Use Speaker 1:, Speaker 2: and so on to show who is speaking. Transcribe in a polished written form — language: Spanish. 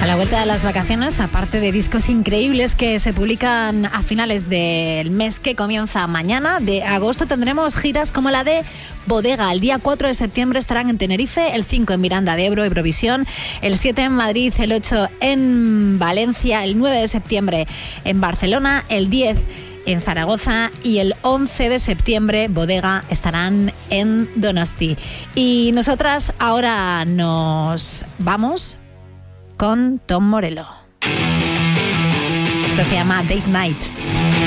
Speaker 1: la vuelta de las vacaciones, aparte de discos increíbles que se publican a finales del mes que comienza mañana, de agosto tendremos giras como la de Bodega. El día 4 de septiembre estarán en Tenerife, el 5 en Miranda de Ebro, Eurovisión, el 7 en Madrid, el 8 en Valencia, el 9 de septiembre en Barcelona, el 10 en Zaragoza y el 11 de septiembre Bodega estarán en Donosti. Y nosotras ahora nos vamos con Tom Morello. Esto se llama Date Night.